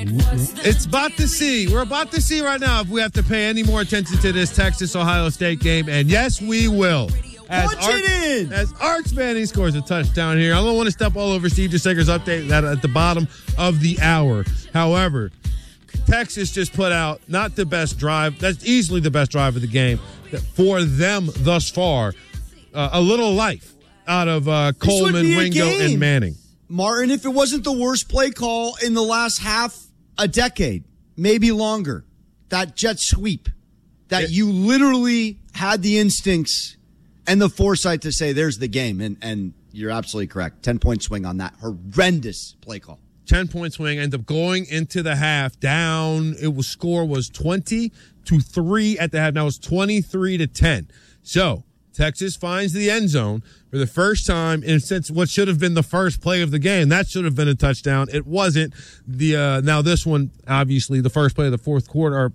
It's about to see. We're about to see right now if we have to pay any more attention to this Texas-Ohio State game. And yes, we will. As Arch Manning scores a touchdown here. I don't want to step all over Steve DeSager's update that at the bottom of the hour. However, Texas just put out not the best drive. That's easily the best drive of the game for them thus far. A little life out of Coleman, Wingo, and Manning. Martin, if it wasn't the worst play call in the last half a decade, maybe longer, that jet sweep, that you literally had the instincts and the foresight to say, there's the game. And you're absolutely correct. 10-point swing on that horrendous play call. 10-point swing, end up going into the half down. Score was 20-3 at the half. Now it's 23-10. So Texas finds the end zone for the first time in since what should have been the first play of the game. That should have been a touchdown. It wasn't. Now this one, obviously, the first play of the fourth quarter,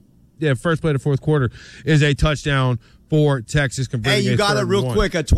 is a touchdown for Texas. Hey, you got it real quick. A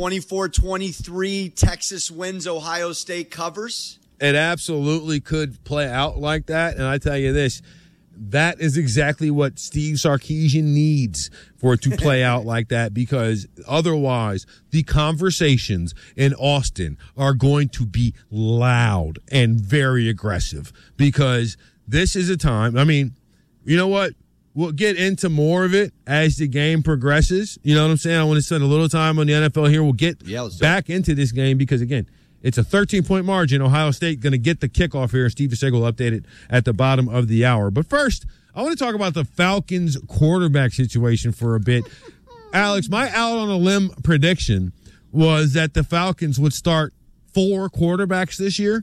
24-23 Texas wins, Ohio State covers. It absolutely could play out like that. And I tell you this, that is exactly what Steve Sarkisian needs for it to play out like that, because otherwise the conversations in Austin are going to be loud and very aggressive, because this is a time. I mean, you know what? We'll get into more of it as the game progresses. You know what I'm saying? I want to spend a little time on the NFL here. We'll get back into this game because, again, it's a 13-point margin. Ohio State going to get the kickoff here. Steve DeSager will update it at the bottom of the hour. But first, I want to talk about the Falcons quarterback situation for a bit. Alex, my out on a limb prediction was that the Falcons would start 4 quarterbacks this year.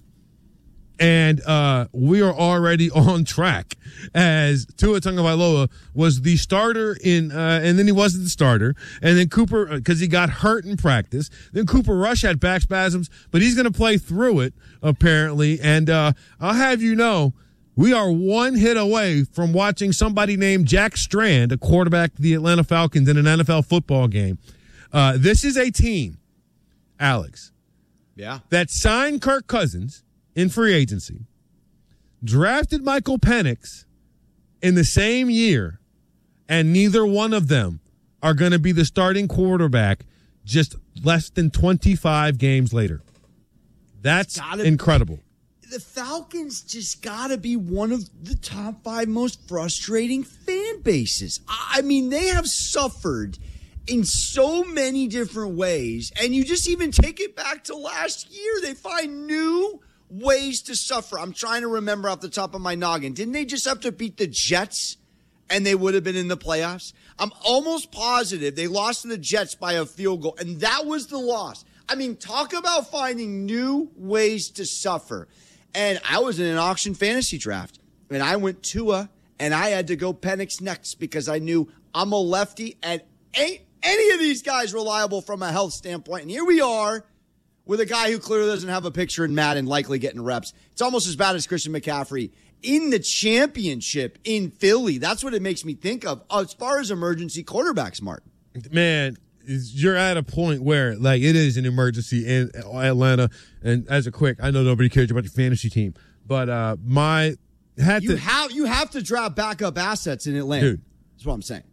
And we are already on track, as Tua Tagovailoa was the starter and then he wasn't the starter. And then Cooper, because he got hurt in practice. Then Cooper Rush had back spasms, but he's going to play through it, apparently. And I'll have you know, we are one hit away from watching somebody named Jack Strand, a quarterback of the Atlanta Falcons, in an NFL football game. This is a team, Alex, that signed Kirk Cousins in free agency, drafted Michael Penix in the same year, and neither one of them are going to be the starting quarterback just less than 25 games later. That's incredible. The Falcons just got to be one of the top 5 most frustrating fan bases. I mean, they have suffered in so many different ways, and you just even take it back to last year. They find new ways to suffer. I'm trying to remember off the top of my noggin. Didn't they just have to beat the Jets and they would have been in the playoffs? I'm almost positive they lost to the Jets by a field goal, and that was the loss. I mean, talk about finding new ways to suffer. And I was in an auction fantasy draft, and I went Tua, and I had to go Penix next because I knew I'm a lefty, and ain't any of these guys reliable from a health standpoint. And here we are, with a guy who clearly doesn't have a picture in Madden, likely getting reps. It's almost as bad as Christian McCaffrey in the championship in Philly. That's what it makes me think of as far as emergency quarterbacks, Martin. Man, you're at a point where, like, it is an emergency in Atlanta. And as a quick, I know nobody cares about your fantasy team, but you have to draft backup assets in Atlanta. Dude, that's what I'm saying.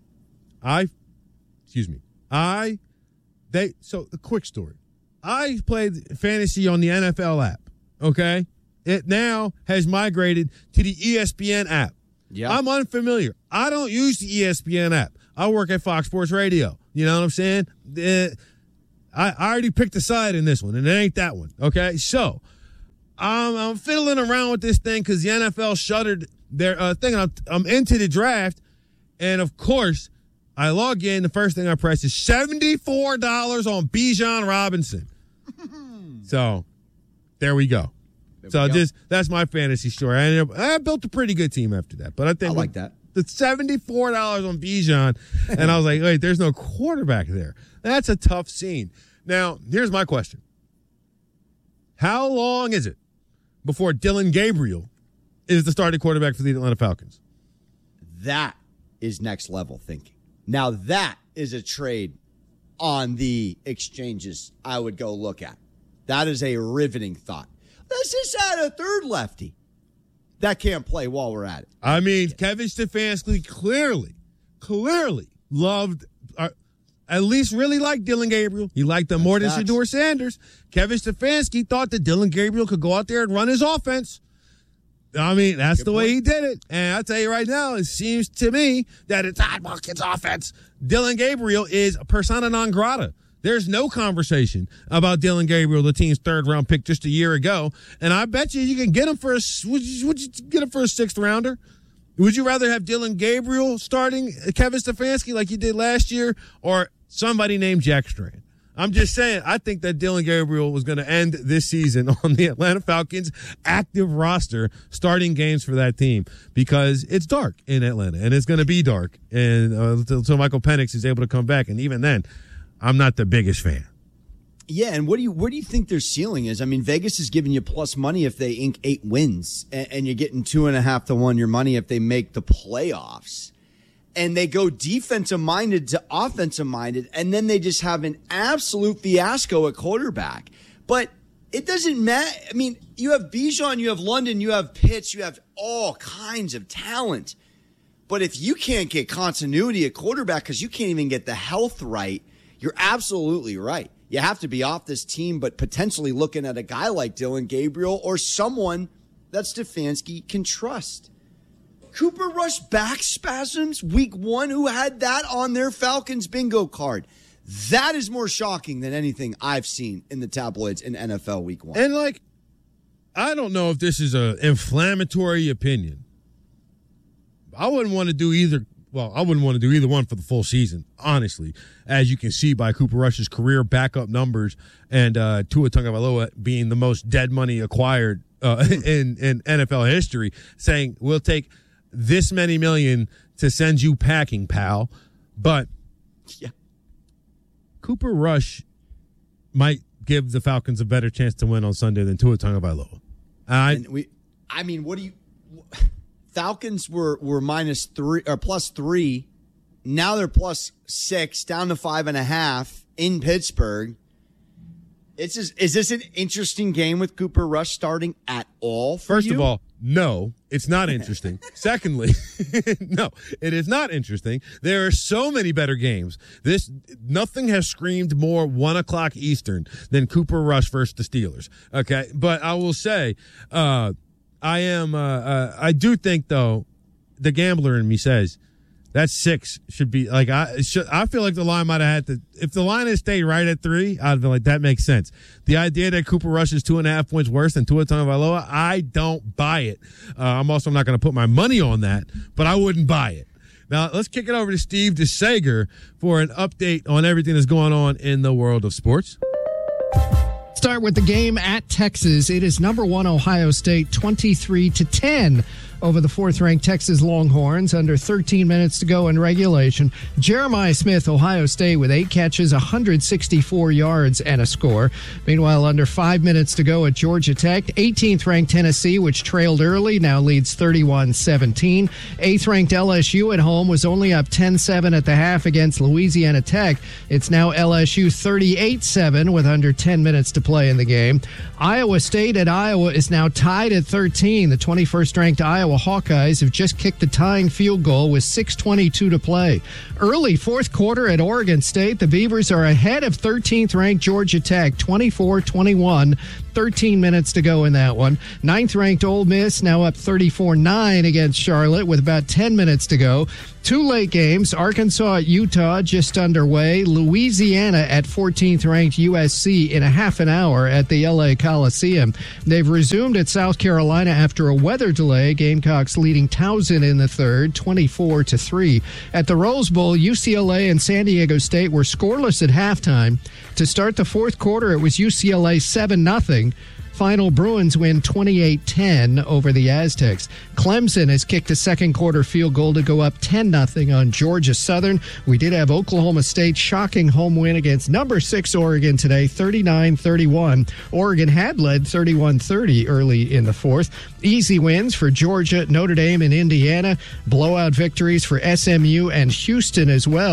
So a quick story. I played fantasy on the NFL app, okay? It now has migrated to the ESPN app. Yeah. I'm unfamiliar. I don't use the ESPN app. I work at Fox Sports Radio. You know what I'm saying? I already picked a side in this one, and it ain't that one, okay? So I'm fiddling around with this thing because the NFL shuttered their thing. I'm into the draft, and, of course, I log in. The first thing I press is $74 on Bijan Robinson. So there we go. That's my fantasy story. I built a pretty good team after that. But I think I like that. The $74 on Bijan, and I was like, wait, there's no quarterback there. That's a tough scene. Now, here's my question. How long is it before Dillon Gabriel is the starting quarterback for the Atlanta Falcons? That is next level thinking. Now, that is a trade on the exchanges I would go look at. That is a riveting thought. Let's just add a third lefty. that can't play while we're at it. I mean, Kevin Stefanski clearly loved, at least really liked Dillon Gabriel. He liked them more than Shedeur Sanders. Kevin Stefanski thought that Dillon Gabriel could go out there and run his offense. I mean, that's the way he did it. And I'll tell you right now, it seems to me that it's Todd Monken's offense. Dillon Gabriel is persona non grata. There's no conversation about Dillon Gabriel, the team's third-round pick just a year ago. And I bet you can get him for would you get him for a sixth rounder? Would you rather have Dillon Gabriel starting Kevin Stefanski like you did last year, or somebody named Jack Strand? I'm just saying, I think that Dillon Gabriel was going to end this season on the Atlanta Falcons active roster, starting games for that team, because it's dark in Atlanta, and it's going to be dark and until Michael Penix is able to come back. And even then, I'm not the biggest fan. Yeah, and where do you think their ceiling is? I mean, Vegas is giving you plus money if they ink 8 wins, and you're getting 2.5 to 1 your money if they make the playoffs. And they go defensive-minded to offensive-minded, and then they just have an absolute fiasco at quarterback. But it doesn't matter. I mean, you have Bijan, you have London, you have Pitts, you have all kinds of talent. But if you can't get continuity at quarterback because you can't even get the health right, you're absolutely right. You have to be off this team, but potentially looking at a guy like Dillon Gabriel or someone that Stefanski can trust. Cooper Rush back spasms week 1, who had that on their Falcons bingo card. That is more shocking than anything I've seen in the tabloids in NFL week 1. And, I don't know if this is an inflammatory opinion. I wouldn't want to do either. Well, I wouldn't want to do either one for the full season, honestly, as you can see by Cooper Rush's career backup numbers and Tua Tagovailoa being the most dead money acquired in NFL history, saying we'll take this many million to send you packing, pal. But Cooper Rush might give the Falcons a better chance to win on Sunday than Tua Tagovailoa. Falcons were -3 or +3. Now they're +6, down to 5.5 in Pittsburgh. Is this an interesting game with Cooper Rush starting at all? First of all, no, it's not interesting. Secondly, no, it is not interesting. There are so many better games. Nothing has screamed more 1:00 Eastern than Cooper Rush versus the Steelers. Okay, but I will say, I do think though, the gambler in me says that 6 should be I feel like the line might have had to. If the line had stayed right at 3, I'd be like, that makes sense. The idea that Cooper Rush is 2.5 points worse than Tua Tagovailoa, I don't buy it. I'm also not going to put my money on that, but I wouldn't buy it. Now let's kick it over to Steve DeSager for an update on everything that's going on in the world of sports. Start with the game at Texas. It is number 1 Ohio State 23-10 over the 4th-ranked Texas Longhorns. Under 13 minutes to go in regulation. Jeremiah Smith, Ohio State, with 8 catches, 164 yards, and a score. Meanwhile, under 5 minutes to go at Georgia Tech, 18th-ranked Tennessee, which trailed early, now leads 31-17. 8th-ranked LSU at home was only up 10-7 at the half against Louisiana Tech. It's now LSU 38-7 with under 10 minutes to play in the game. Iowa State at Iowa is now tied at 13. The 21st-ranked Iowa Hawkeyes have just kicked the tying field goal with 6:22 to play. Early 4th quarter at Oregon State, the Beavers are ahead of 13th-ranked Georgia Tech, 24-21. 13 minutes to go in that one. 9th-ranked Ole Miss now up 34-9 against Charlotte with about 10 minutes to go. 2 late games, Arkansas at Utah just underway. Louisiana at 14th-ranked USC in a half an hour at the LA Coliseum. They've resumed at South Carolina after a weather delay. Gamecocks leading Towson in the third, 24-3. At the Rose Bowl, UCLA and San Diego State were scoreless at halftime. To start the 4th quarter, it was UCLA 7-0. Final, Bruins win 28-10 over the Aztecs. Clemson has kicked a second quarter field goal to go up 10-0 on Georgia Southern. We did have Oklahoma State shocking home win against number 6 Oregon today, 39-31. Oregon had led 31-30 early in the 4th. Easy wins for Georgia, Notre Dame, and Indiana. Blowout victories for SMU and Houston as well.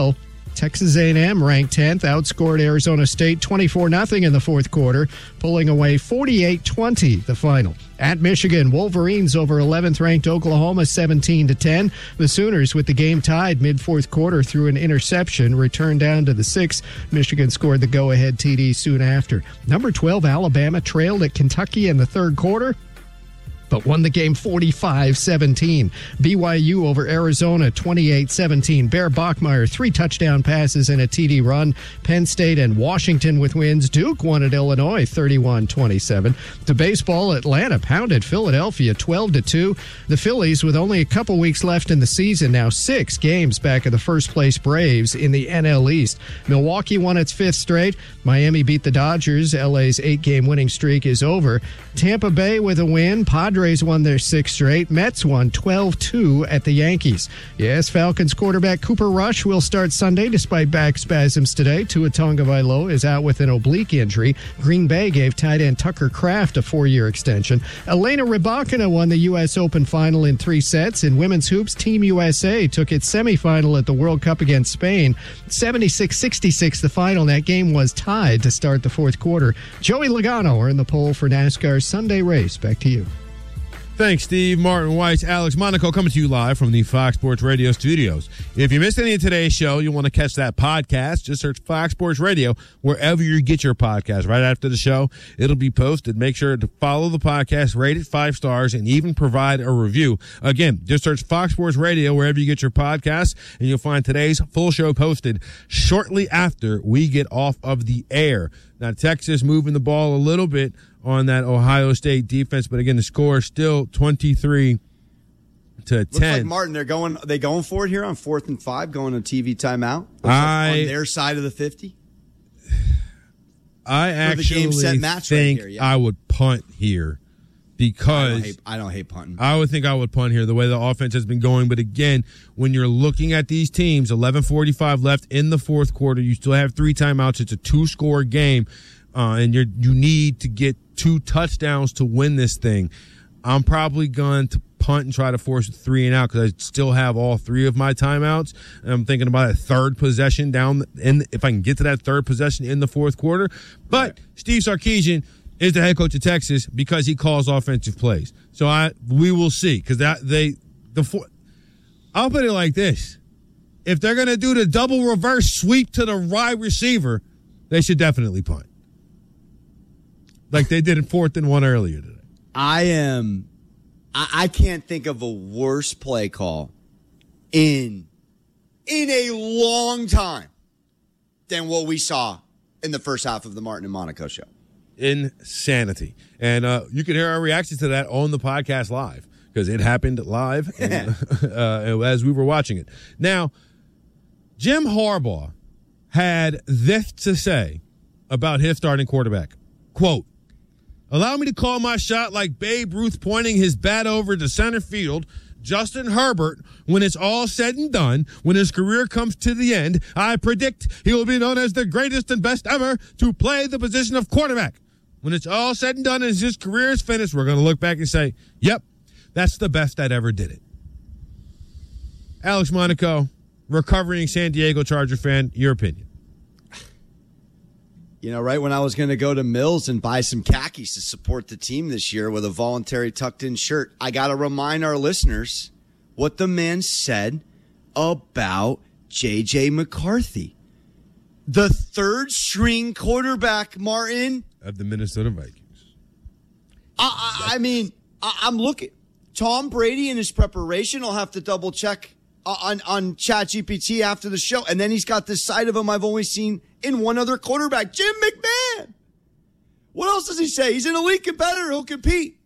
Texas A&M, ranked 10th, outscored Arizona State 24-0 in the fourth quarter, pulling away 48-20 the final. At Michigan, Wolverines over 11th-ranked Oklahoma 17-10. The Sooners, with the game tied mid-fourth quarter through an interception, returned down to the 6. Michigan scored the go-ahead TD soon after. Number 12, Alabama, trailed at Kentucky in the third quarter, but won the game 45-17. BYU over Arizona 28-17. Bear Bachmeier, 3 touchdown passes and a TD run. Penn State and Washington with wins. Duke won at Illinois 31-27. To baseball, Atlanta pounded Philadelphia 12-2. The Phillies, with only a couple weeks left in the season, now 6 games back of the first-place Braves in the NL East. Milwaukee won its 5th straight. Miami beat the Dodgers. LA's 8-game winning streak is over. Tampa Bay with a win. Padres won their 6th straight. Mets won 12-2 at the Yankees. Yes, Falcons quarterback Cooper Rush will start Sunday despite back spasms today. Tua Tagovailoa is out with an oblique injury. Green Bay gave tight end Tucker Kraft a 4-year extension. Elena Rybakina won the U.S. Open final in 3 sets. In women's hoops, Team USA took its semifinal at the World Cup against Spain. 76-66 the final. That game was tied to start the fourth quarter. Joey Logano earned the pole for NASCAR's Sunday race. Back to you. Thanks, Steve. Martin Weiss, Alex Monaco coming to you live from the Fox Sports Radio studios. If you missed any of today's show, you want to catch that podcast, just search Fox Sports Radio wherever you get your podcast. Right after the show, it'll be posted. Make sure to follow the podcast, rate it 5 stars, and even provide a review. Again, just search Fox Sports Radio wherever you get your podcasts, and you'll find today's full show posted shortly after we get off of the air. Now, Texas moving the ball a little bit on that Ohio State defense, but again, the score is still 23-10. Looks like Martin, they going for it here on 4th and 5, going to TV timeout on their side of the 50. I actually think I would punt here because I don't hate punting. I would think I would punt here the way the offense has been going. But again, when you're looking at these teams, 11:45 left in the fourth quarter, you still have 3 timeouts. It's a 2-score game. And you need to get 2 touchdowns to win this thing. I'm probably going to punt and try to force a 3 and out because I still have all 3 of my timeouts. And I'm thinking about a 3rd possession if I can get to that 3rd possession in the fourth quarter. But right. Steve Sarkisian is the head coach of Texas because he calls offensive plays. So we will see because I'll put it like this: if they're going to do the double reverse sweep to the wide receiver, they should definitely punt. Like they did in 4th and 1 earlier today. I can't think of a worse play call in a long time than what we saw in the first half of the Martin and Monaco show. Insanity. And you can hear our reaction to that on the podcast live because it happened live and, as we were watching it. Now, Jim Harbaugh had this to say about his starting quarterback. Quote, "Allow me to call my shot like Babe Ruth pointing his bat over to center field. Justin Herbert, when it's all said and done, when his career comes to the end, I predict he will be known as the greatest and best ever to play the position of quarterback. When it's all said and done and his career is finished, we're going to look back and say, yep, that's the best that ever did it." Alex Monaco, recovering San Diego Charger fan, your opinion? You know, right when I was going to go to Mills and buy some khakis to support the team this year with a voluntary tucked-in shirt, I got to remind our listeners what the man said about J.J. McCarthy. The 3rd-string quarterback, Martin. Of the Minnesota Vikings. I'm looking. Tom Brady in his preparation will have to double-check on ChatGPT after the show. And then he's got this side of him I've only seen in one other quarterback, Jim McMahon. What else does he say? He's an elite competitor who'll compete